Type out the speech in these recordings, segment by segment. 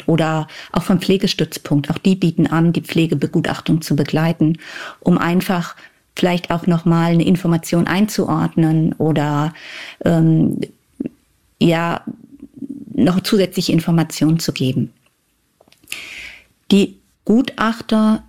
oder auch vom Pflegestützpunkt. Auch die bieten an, die Pflegebegutachtung zu begleiten, um einfach vielleicht auch nochmal eine Information einzuordnen oder noch zusätzliche Informationen zu geben. Die Gutachter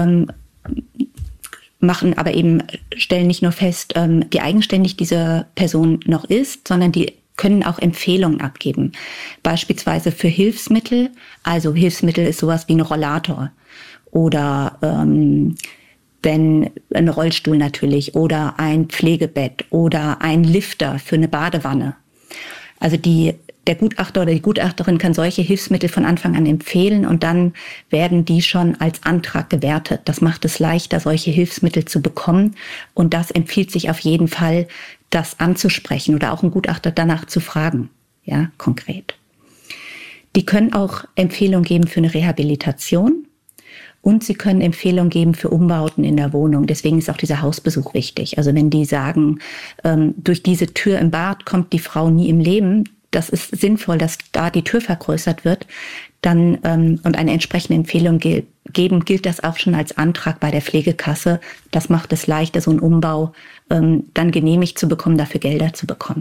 machen aber eben, stellen nicht nur fest, wie eigenständig diese Person noch ist, sondern die können auch Empfehlungen abgeben. Beispielsweise für Hilfsmittel. Also Hilfsmittel ist sowas wie ein Rollator oder wenn ein Rollstuhl natürlich oder ein Pflegebett oder ein Lifter für eine Badewanne. Also der Gutachter oder die Gutachterin kann solche Hilfsmittel von Anfang an empfehlen und dann werden die schon als Antrag gewertet. Das macht es leichter, solche Hilfsmittel zu bekommen und das empfiehlt sich auf jeden Fall, das anzusprechen oder auch einen Gutachter danach zu fragen, ja, konkret. Die können auch Empfehlungen geben für eine Rehabilitation und sie können Empfehlungen geben für Umbauten in der Wohnung. Deswegen ist auch dieser Hausbesuch wichtig. Also wenn die sagen, durch diese Tür im Bad kommt die Frau nie im Leben, das ist sinnvoll, dass da die Tür vergrößert wird, dann und eine entsprechende Empfehlung geben, gilt das auch schon als Antrag bei der Pflegekasse. Das macht es leichter, so einen Umbau dann genehmigt zu bekommen, dafür Gelder zu bekommen.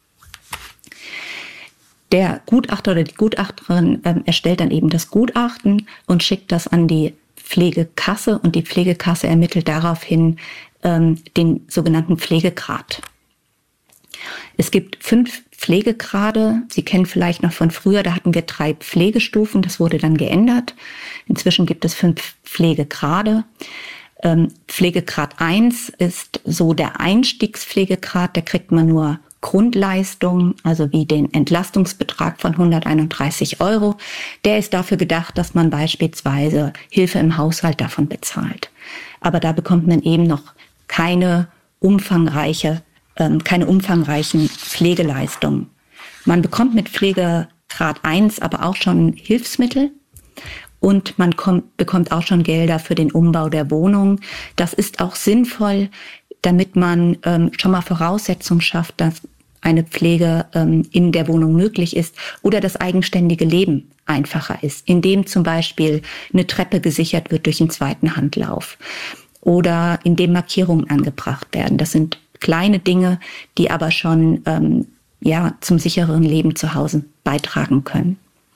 Der Gutachter oder die Gutachterin erstellt dann eben das Gutachten und schickt das an die Pflegekasse und die Pflegekasse ermittelt daraufhin den sogenannten Pflegegrad. Es gibt 5 Pflegegrade. Sie kennen vielleicht noch von früher, da hatten wir 3 Pflegestufen, das wurde dann geändert. Inzwischen gibt es 5 Pflegegrade. Pflegegrad 1 ist so der Einstiegspflegegrad, da kriegt man nur Grundleistung, also wie den Entlastungsbetrag von 131 €. Der ist dafür gedacht, dass man beispielsweise Hilfe im Haushalt davon bezahlt. Aber da bekommt man eben noch keine umfangreichen Pflegeleistungen. Man bekommt mit Pflegegrad 1 aber auch schon Hilfsmittel und man bekommt auch schon Gelder für den Umbau der Wohnung. Das ist auch sinnvoll, damit man schon mal Voraussetzungen schafft, dass eine Pflege in der Wohnung möglich ist oder das eigenständige Leben einfacher ist, indem zum Beispiel eine Treppe gesichert wird durch einen zweiten Handlauf oder indem Markierungen angebracht werden. Das sind kleine Dinge, die aber schon zum sichereren Leben zu Hause beitragen können.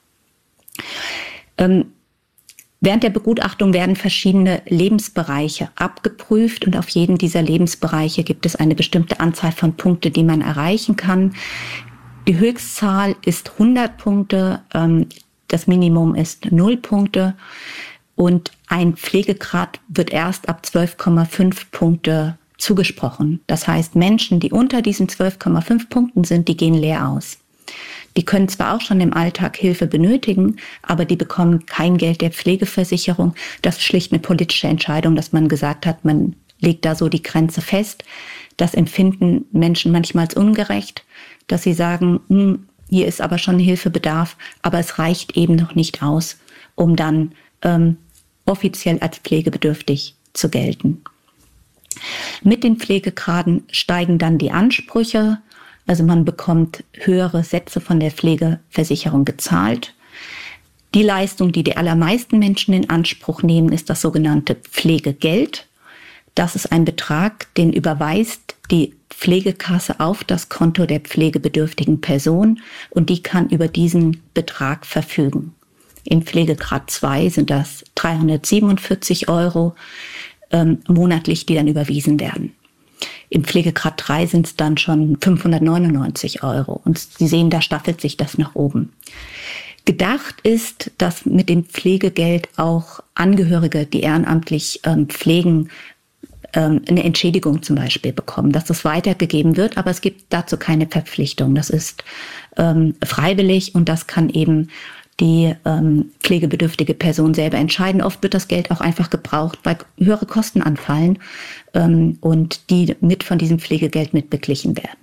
Während der Begutachtung werden verschiedene Lebensbereiche abgeprüft und auf jeden dieser Lebensbereiche gibt es eine bestimmte Anzahl von Punkten, die man erreichen kann. Die Höchstzahl ist 100 Punkte, das Minimum ist 0 Punkte und ein Pflegegrad wird erst ab 12,5 Punkte zugesprochen. Das heißt, Menschen, die unter diesen 12,5 Punkten sind, die gehen leer aus. Die können zwar auch schon im Alltag Hilfe benötigen, aber die bekommen kein Geld der Pflegeversicherung. Das ist schlicht eine politische Entscheidung, dass man gesagt hat, man legt da so die Grenze fest. Das empfinden Menschen manchmal als ungerecht, dass sie sagen, hier ist aber schon Hilfebedarf, aber es reicht eben noch nicht aus, um dann offiziell als pflegebedürftig zu gelten. Mit den Pflegegraden steigen dann die Ansprüche. Also man bekommt höhere Sätze von der Pflegeversicherung gezahlt. Die Leistung, die die allermeisten Menschen in Anspruch nehmen, ist das sogenannte Pflegegeld. Das ist ein Betrag, den überweist die Pflegekasse auf das Konto der pflegebedürftigen Person und die kann über diesen Betrag verfügen. In Pflegegrad 2 sind das 347 € monatlich, die dann überwiesen werden. Im Pflegegrad 3 sind es dann schon 599 €. Und Sie sehen, da staffelt sich das nach oben. Gedacht ist, dass mit dem Pflegegeld auch Angehörige, die ehrenamtlich pflegen, eine Entschädigung zum Beispiel bekommen, dass das weitergegeben wird, aber es gibt dazu keine Verpflichtung. Das ist freiwillig und das kann eben die pflegebedürftige Person selber entscheiden. Oft wird das Geld auch einfach gebraucht, weil höhere Kosten anfallen und die mit von diesem Pflegegeld mit beglichen werden.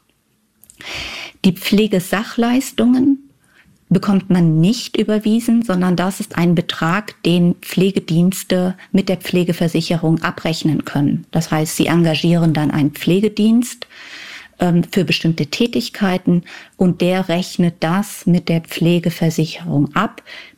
Die Pflegesachleistungen bekommt man nicht überwiesen, sondern das ist ein Betrag, den Pflegedienste mit der Pflegeversicherung abrechnen können. Das heißt, sie engagieren dann einen Pflegedienst für bestimmte Tätigkeiten und der rechnet das mit der Pflegeversicherung ab,